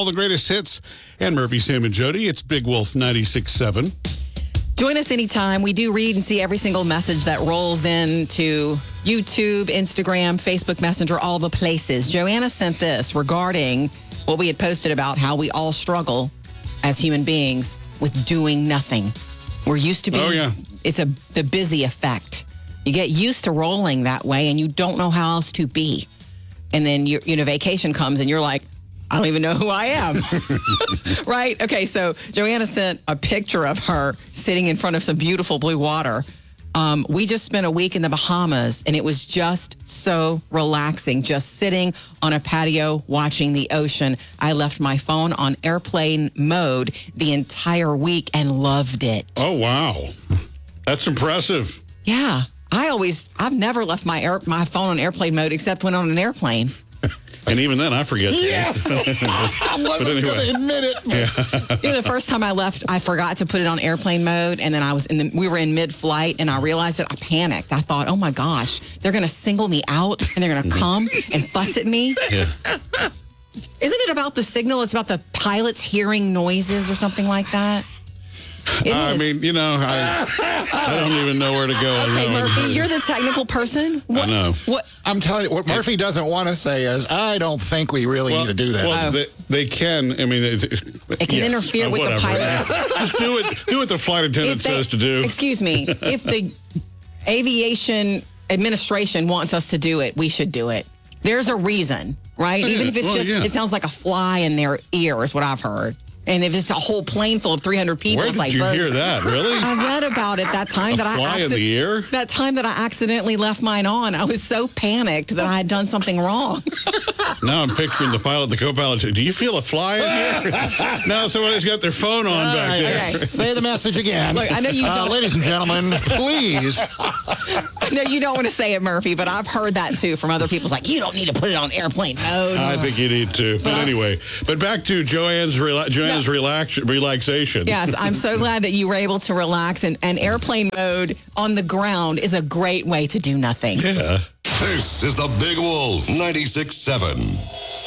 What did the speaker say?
the greatest hits. And Murphy, Sam, and Jody. It's Big Wolf 96.7. Join us anytime. We do read and see every single message that rolls into YouTube, Instagram, Facebook Messenger, all the places. Joanna sent this regarding what we had posted about how we all struggle as human beings with doing nothing. We're used to being, it's the busy effect. You get used to rolling that way and you don't know how else to be. And then vacation comes and you're like, I don't even know who I am. Right? Okay, so Joanna sent a picture of her sitting in front of some beautiful blue water. We just spent a week in the Bahamas, and it was just so relaxing, just sitting on a patio watching the ocean. I left my phone on airplane mode the entire week and loved it. Oh, wow. That's impressive. Yeah. I've never left my phone on airplane mode except when on an airplane. And even then, I forget. Yes! I wasn't going to admit it. Yeah. The first time I left, I forgot to put it on airplane mode, and then we were in mid-flight, and I realized it. I panicked. I thought, oh my gosh, they're going to single me out, and they're going to come and fuss at me. Yeah. Isn't it about the signal? It's about the pilots hearing noises or something like that? I mean, I don't even know where to go. Okay, Murphy, you're the technical person. I know. I'm telling you, what Murphy doesn't want to say is, I don't think we really need to do that. Well, they can. I mean, it can interfere with the pilot. Just do what the flight attendant says to do. Excuse me. If the aviation administration wants us to do it, we should do it. There's a reason, right? Even if it's it sounds like a fly in their ear is what I've heard. And if it's a whole plane full of 300 people, where did you hear that? Really? I read about it that time that I accidentally left mine on. I was so panicked that I had done something wrong. Now I'm picturing the pilot, the co-pilot. Do you feel a fly in here? Now somebody's got their phone on back there. Okay. Say the message again. Look, I know you don't. Ladies and gentlemen, please. No, you don't want to say it, Murphy, but I've heard that too from other people. It's like, you don't need to put it on airplane mode. I think you need to. But anyway, back to Joanne's relaxation. Yes, I'm so glad that you were able to relax, and airplane mode on the ground is a great way to do nothing. Yeah. This is the Big Wolf 96.7.